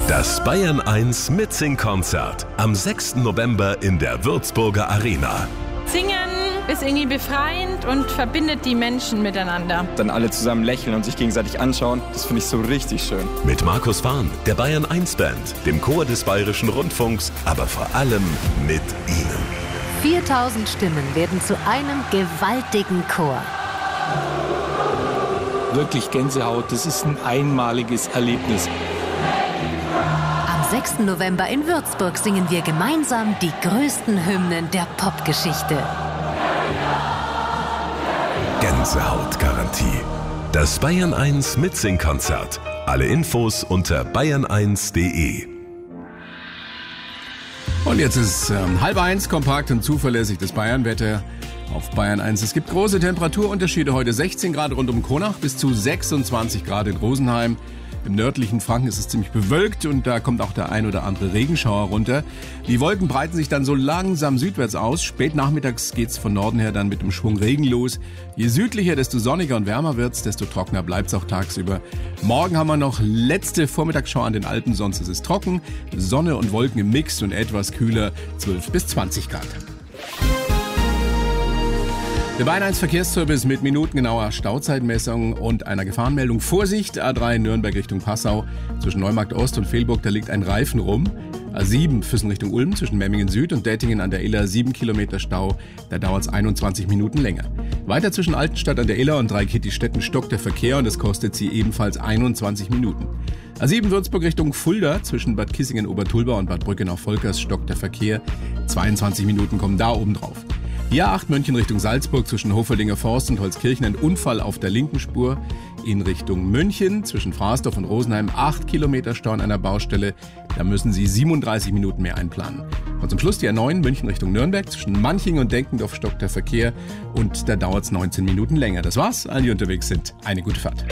Das Bayern 1 Mitsing-Konzert am 6. November in der Würzburger Arena. Singen ist irgendwie befreiend und verbindet die Menschen miteinander. Dann alle zusammen lächeln und sich gegenseitig anschauen, das finde ich so richtig schön. Mit Markus Fahn, der Bayern 1 Band, dem Chor des Bayerischen Rundfunks, aber vor allem mit Ihnen. 4000 Stimmen werden zu einem gewaltigen Chor. Wirklich Gänsehaut, das ist ein einmaliges Erlebnis. Am 6. November in Würzburg singen wir gemeinsam die größten Hymnen der Popgeschichte. Gänsehautgarantie. Das Bayern 1 Mitsing-Konzert. Alle Infos unter bayern1.de. Und jetzt ist 12:30, kompakt und zuverlässig das Bayernwetter auf Bayern 1. Es gibt große Temperaturunterschiede heute. 16 Grad rund um Kronach bis zu 26 Grad in Rosenheim. Im nördlichen Franken ist es ziemlich bewölkt und da kommt auch der ein oder andere Regenschauer runter. Die Wolken breiten sich dann so langsam südwärts aus. Spät nachmittags geht's von Norden her dann mit dem Schwung Regen los. Je südlicher, desto sonniger und wärmer wird's, desto trockener bleibt's auch tagsüber. Morgen haben wir noch letzte Vormittagsschauer an den Alpen, sonst ist es trocken. Sonne und Wolken im Mix und etwas kühler, 12 bis 20 Grad. Der Bayern 1 Verkehrsservice mit minutengenauer Stauzeitmessung und einer Gefahrenmeldung. Vorsicht, A3 Nürnberg Richtung Passau. Zwischen Neumarkt Ost und Velburg, da liegt ein Reifen rum. A7 Füssen Richtung Ulm zwischen Memmingen Süd und Dettingen an der Iller 7 Kilometer Stau. Da dauert es 21 Minuten länger. Weiter zwischen Altenstadt an der Iller und Dreikittistetten stockt der Verkehr und es kostet sie ebenfalls 21 Minuten. A7 Würzburg Richtung Fulda zwischen Bad Kissingen-Obertulba und Bad Brückenau-Volkers stockt der Verkehr. 22 Minuten kommen da oben drauf. Die A8 München Richtung Salzburg zwischen Hofeldinger Forst und Holzkirchen ein Unfall auf der linken Spur. In Richtung München zwischen Fraßdorf und Rosenheim 8 Kilometer Stau an einer Baustelle. Da müssen Sie 37 Minuten mehr einplanen. Und zum Schluss die A9 München Richtung Nürnberg zwischen Manching und Denkendorf stockt der Verkehr und da dauert es 19 Minuten länger. Das war's. Alle, die unterwegs sind, eine gute Fahrt.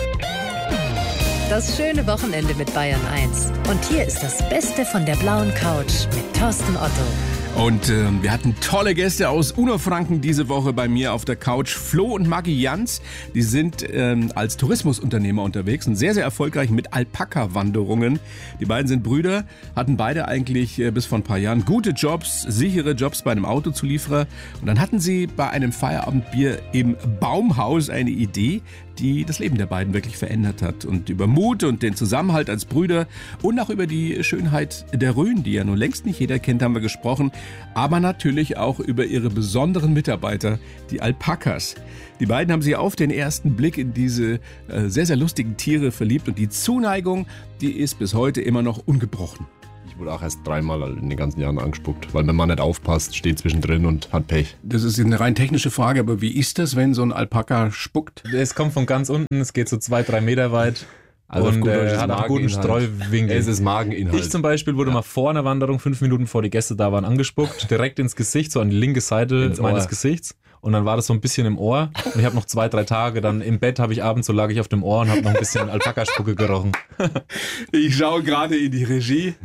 Das schöne Wochenende mit Bayern 1. Und hier ist das Beste von der blauen Couch mit Thorsten Otto. Und wir hatten tolle Gäste aus Unterfranken diese Woche bei mir auf der Couch. Flo und Maggie Jans, die sind als Tourismusunternehmer unterwegs und sehr, sehr erfolgreich mit Alpaka-Wanderungen. Die beiden sind Brüder, hatten beide eigentlich bis vor ein paar Jahren gute Jobs, sichere Jobs bei einem Autozulieferer. Und dann hatten sie bei einem Feierabendbier im Baumhaus eine Idee, die das Leben der beiden wirklich verändert hat. Und über Mut und den Zusammenhalt als Brüder und auch über die Schönheit der Rhön, die ja nun längst nicht jeder kennt, haben wir gesprochen. Aber natürlich auch über ihre besonderen Mitarbeiter, die Alpakas. Die beiden haben sich auf den ersten Blick in diese sehr, sehr lustigen Tiere verliebt. Und die Zuneigung, die ist bis heute immer noch ungebrochen. Ich wurde auch erst 3-mal in den ganzen Jahren angespuckt, weil wenn man nicht aufpasst, steht zwischendrin und hat Pech. Das ist eine rein technische Frage, aber wie ist das, wenn so ein Alpaka spuckt? Es kommt von ganz unten, es geht so 2-3 Meter weit. Also und hat einen guten Streuwinkel. Es ist Mageninhalt. Ich zum Beispiel wurde mal vor einer Wanderung, 5 Minuten vor die Gäste da waren, angespuckt, direkt ins Gesicht, so an die linke Seite meines Gesichts. Und dann war das so ein bisschen im Ohr. Und ich habe noch 2-3 Tage dann im Bett, abends so lag ich auf dem Ohr und habe noch ein bisschen Alpakaspucke gerochen. Ich schaue gerade in die Regie.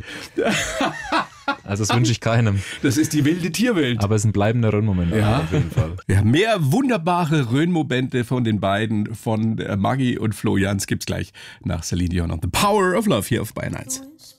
Also das wünsche ich keinem. Das ist die wilde Tierwelt. Aber es ist ein bleibender Rhön-Moment. Ja, auf jeden Fall. Ja, mehr wunderbare Rhön-Momente von den beiden, von Maggie und Flo Jans, gibt's gleich nach Celine Dion und The Power of Love hier auf Bayern 1.